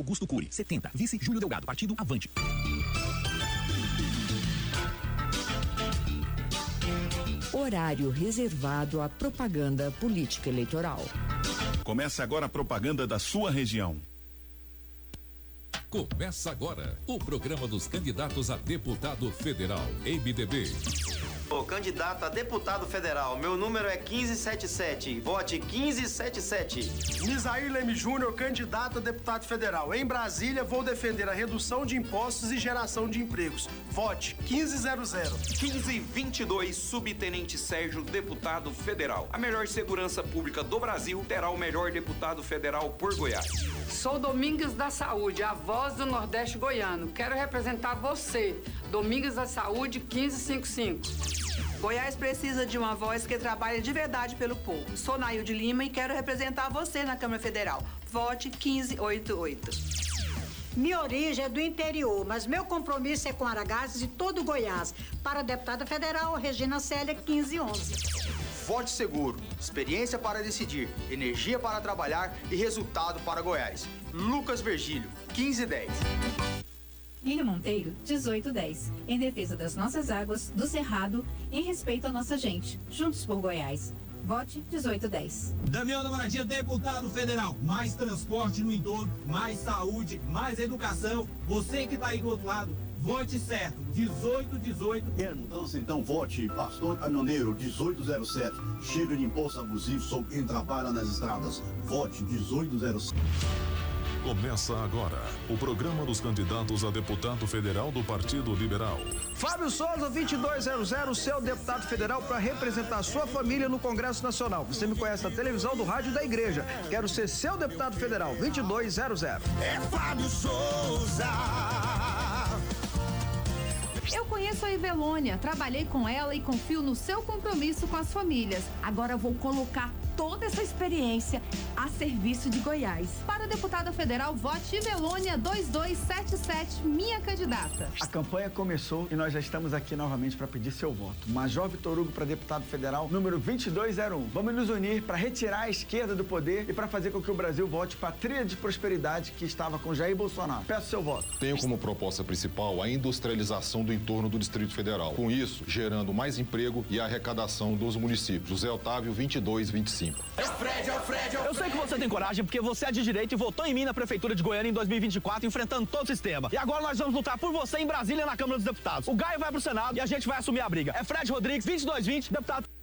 Augusto Cury, 70. Vice Júlio Delgado, partido Avante. Horário reservado à propaganda política eleitoral. Começa agora a propaganda da sua região. Começa agora o programa dos candidatos a deputado federal, MDB. Ô, candidato a deputado federal, meu número é 1577, vote 1577. Misair Leme Júnior, candidato a deputado federal. Em Brasília, vou defender a redução de impostos e geração de empregos. Vote 1500. 1522, subtenente Sérgio, deputado federal. A melhor segurança pública do Brasil terá o melhor deputado federal por Goiás. Sou Domingues da Saúde, a voz do Nordeste goiano. Quero representar você. Domingues da Saúde, 1555. Goiás precisa de uma voz que trabalhe de verdade pelo povo. Sou Nailde Lima e quero representar você na Câmara Federal. Vote 1588. Minha origem é do interior, mas meu compromisso é com Aragazes e todo Goiás. Para deputada federal, Regina Célia, 1511. Vote seguro, experiência para decidir, energia para trabalhar e resultado para Goiás. Lucas Virgílio, 1510. Lívia Monteiro, 1810. Em defesa das nossas águas, do Cerrado, em respeito à nossa gente. Juntos por Goiás. Vote 1810. Damião da Moradia, deputado federal. Mais transporte no entorno, mais saúde, mais educação. Você que está aí do outro lado, vote certo. 1818. Quer mudança? Então vote Pastor Caminhoneiro, 1807. Chega de imposto abusivo sobre quem trabalha nas estradas. Vote 1807. Começa agora o programa dos candidatos a deputado federal do Partido Liberal. Fábio Souza, 2200, seu deputado federal para representar sua família no Congresso Nacional. Você me conhece da televisão, do rádio e da igreja. Quero ser seu deputado federal, 2200. É Fábio Souza. Eu conheço a Ivelônia, trabalhei com ela e confio no seu compromisso com as famílias. Agora vou colocar toda essa experiência a serviço de Goiás. Para a deputada federal, vote Ivelônia 2277, minha candidata. A campanha começou e nós já estamos aqui novamente para pedir seu voto. Major Vitor Hugo para deputado federal, número 2201. Vamos nos unir para retirar a esquerda do poder e para fazer com que o Brasil volte para a trilha de prosperidade que estava com Jair Bolsonaro. Peço seu voto. Tenho como proposta principal a industrialização do entorno do Distrito Federal. Com isso, gerando mais emprego e arrecadação dos municípios. José Otávio, 2225. É o Fred. Eu sei que você tem coragem porque você é de direita e votou em mim na Prefeitura de Goiânia em 2024, enfrentando todo o sistema. E agora nós vamos lutar por você em Brasília na Câmara dos Deputados. O Gaio vai pro Senado e a gente vai assumir a briga. É Fred Rodrigues, 2220, deputado.